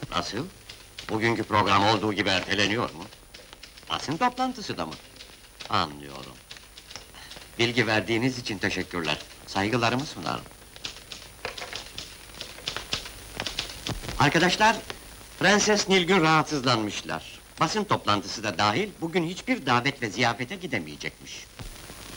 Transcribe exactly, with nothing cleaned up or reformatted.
Nasıl? Bugünkü program olduğu gibi erteleniyor mu? Basın toplantısı da mı? Anlıyorum. Bilgi verdiğiniz için teşekkürler. Saygılarımı sunarım. Arkadaşlar, Prenses Nilgün rahatsızlanmışlar. Basın toplantısı da dahil, bugün hiçbir davet ve ziyafete gidemeyecekmiş.